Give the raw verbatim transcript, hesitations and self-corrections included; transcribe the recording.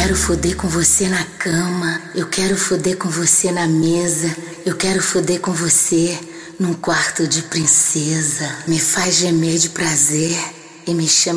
quero foder com você na cama, eu quero foder com você na mesa, eu quero foder com você num quarto de princesa. Me faz gemer de prazer e me chama